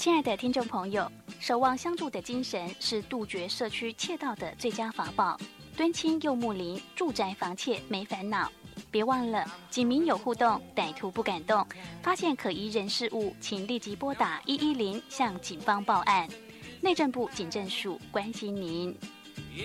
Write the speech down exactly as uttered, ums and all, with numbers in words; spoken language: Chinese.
亲爱的听众朋友，守望相助的精神是杜绝社区窃盗的最佳法宝。敦亲又睦邻，住宅防窃没烦恼。别忘了，警民有互动，歹徒不敢动。发现可疑人事物，请立即拨打一一零向警方报案。内政部警政署关心您。